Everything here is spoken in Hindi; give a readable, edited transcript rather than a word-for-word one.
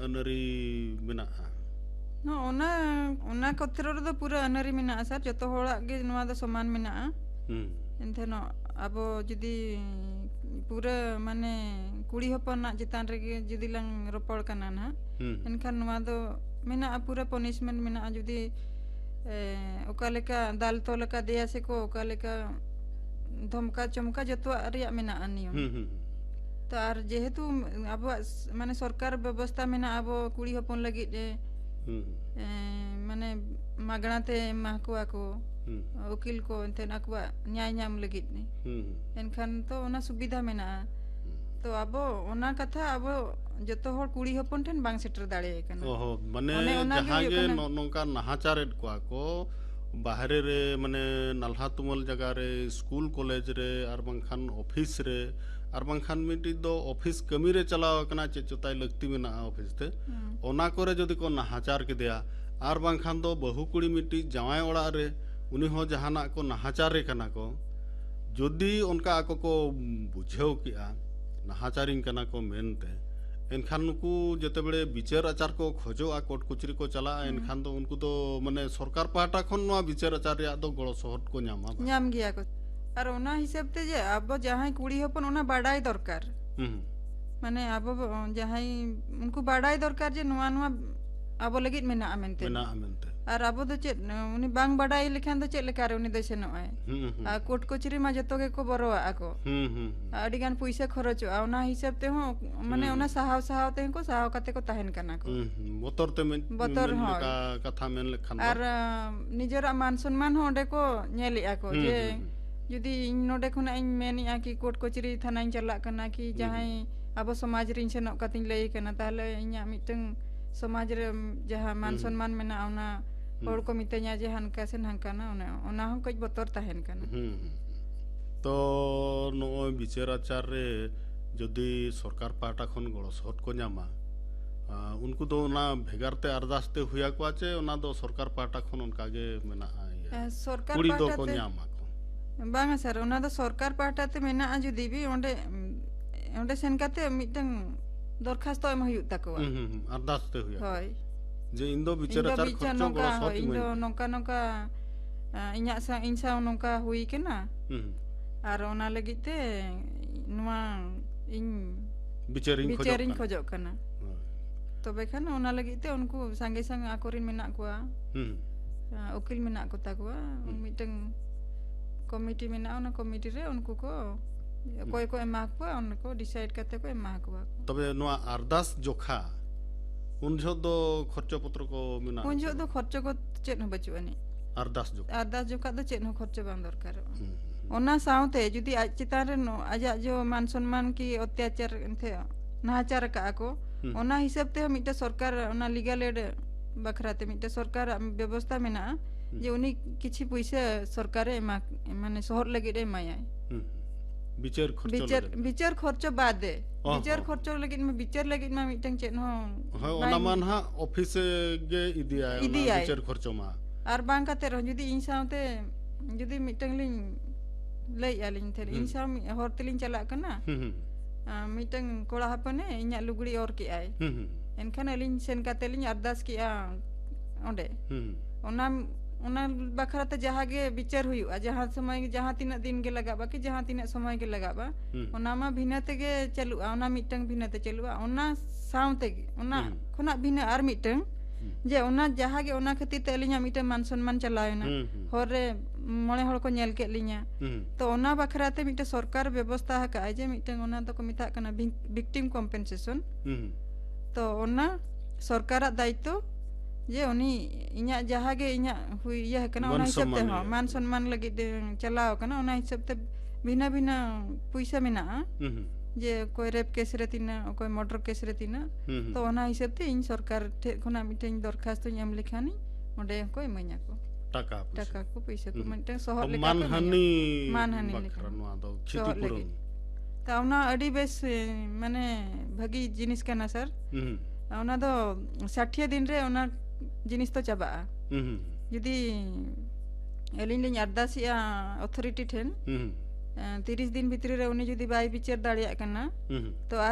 अनरी मेना ona kothero do pura anari mena sar joto hora ge noa do saman mena entheno abo judi pura mane kuri hopon na jitan rege judi lang ropol kana na enkhan noa do mena pura punishment mena judi okaleka dal to leka deya se ko okaleka धमका चमका जतो रिया मेना अनियम तो आर जेहेतु अब माने सरकार व्यवस्था मेना अब कुड़ी हपन लगी माने मागणाते माकुआ को वकील को एनतेन अकवा न्याय नाम लगी एनखान तो ओना सुविधा मेना तो अब ओना कथा अब जतो हर कुड़ी हपन ठन बांग सेटर दाड़े कना ओहो माने जहां गे नोंका नाहाचारेट को बाहरे रे माने नालहा तुमल जगह रे स्कूल कॉलेज रे आर बांखान ऑफिस रे आर बांखान मिटी दो ऑफिस कमी रे चलाव कना चे चोताई लगती मेना ऑफिस ते ओना करे जदि को नाहाचार के दिया आर बांखान दो बहु कुड़ी मिटी जावाय ओड़ा रे उनी हो जहाना को नाहाचार रे कना को जदि उनका आको को बुझेव किया नाहाचारिंग कना को मेनते एनखान नुकु जते बड़े विचार आचार को खोजोआ कोर्ट कचरी को चला एनखान तो उनको तो माने सरकार पाहटा खन नो विचार आचार रे दो गड़ो सहट को न्याम गया को और ओना हिसाब ते जे अब जहां कुड़ी हपन ओना बाडाई दरकार माने अब जहां उनको बाडाई दरकार जे नुआ नुआ अब लगित मेना आमेनते और अब दो चे उनी बांग बाडाई लेखान दो चे लेकार उनी दो सेनोय आ कोर्ट कचरी मा जतो के को बरोआ आको आडी गान पैसा खरचो ओना हिसाब ते हो माने ओना साहाव साहाव ते को साहाव कते को ताहेन कना को बोतर ते में बोतर हो कथा मेन लेखान और निजरा मान सम्मान हो डे को नेली आको जे जदी नोडे खुना इन मेनी आ कि कोर्ट कचरी थाना इन चला कना कि जहां अब समाज रिन सेनो कतिन लई कना ताले इnya मिटंग समाज रे जहां मान सम्मान मेना ओना और को मितenya जे हनका से हनका ना ओना हम कुछ बतर ताहेन कना तो नो विचार आचार रे जदी सरकार पाटा खन गड़ो सहट को न्यामा उनको तो ना भेगारते अरदासते हुआ को आचे ओना दो सरकार पाटा खन उनका गे मेना सरकार कुड़ी दो को न्यामा को बांगा सर ओना दो सरकार पाटा ते मेना जदी भी ओंडे ओंडे सेन काते मिटंग दरखास्त एम हुयु ताको अरदासते हुआ होय जे इंदो विचार आचार खर्चो गड़ो सहट इंदो नोका नोका इnya सा इंसा नोका हुई केना आर ओना लगिते नुआ इन बिचारिन खोजो कना तबे खान ओना लगिते उनको संगे संग आकोरिन मेना कोआ उकिल मेना को ताकोआ मिटंग कमिटी मेना ओना कमिटी रे उनको को कोई को एमा को उनको डिसाइड करते को एमा को तबे नुआ अरदास जोखा उनजो दो खर्चो पत्र को मेना उनजो दो खर्चो को चेत न बचुआनी अरदास जोखा दो चेत न खर्चो बांग दरकार ओना साउते जुदी आज चितान रे नो आजा जो मान सम्मान की अत्याचार थे नाचार का को ओना हिसाब ते मिटे सरकार ओना लीगल एड बखराते मिटे सरकार व्यवस्था मेना जे उनी किछि पैसा सरकार माने शहर लगे रे माया विचार खर्चो बादे विचार खर्चो लगे में विचार लगे में मिटंग चेन हो ओना मान हा ऑफिस गे इदिया ओना विचार खर्चो मा आर बांग काते र जुदी इन साउते जुदी मिटंग लिन लई आलिन थे इन साउ हर तलिन चला कना मिटंग कोड़ा हपने इnya लुगड़ी और के आय एनखान अलिन सेन काते लिन अरदास की ओंडे ओना बखराते जहां गे विचार हुई जहां समय जहां तीना दिन गे लगाबा कि जहां तीना समय गे लगाबा ओना मा भिनाते गे चलु ओना मिटंग भिनाते चलु ओना साउते ओना खोना भिना आर मिटंग जे ओना जहां गे ओना खातिर ते लिnya मिटंग मान सम्मान चलायना हर रे मणे हड़ को नेल के लिnya तो ओना बखराते मिटे सरकार व्यवस्था है का जे मिटंग ओना तो को मिता कना विक्टिम कॉम्पेंसेशन तो ओना सरकार दायित्व जे उनी इnya जहां गे इnya हुई यह कना ओना हिसाब ते हो मान सम्मान लगी चलाओ कना ओना हिसाब ते भिना भिना पैसा मेना जे कोई रेप केस रे तिना कोई मर्डर केस रे तिना तो ओना हिसाब ते इन सरकार ठे खुना मिटेन दरखास्त एम लिखानी ओडे को इमanya को टाका को पैसा को मिटे सहर लेका मानहानि लेका नो दो क्षतिपूरण ताउना अडी बेस माने भागी जिनिस कना सर ओना दो 60 दिन रे ओना जिनिस तो चाबा यदि एलिन लिन अरदासिया अथॉरिटी ठेन 30 दिन भितर रे उनी जदी बाय विचार दाड़िया कना तो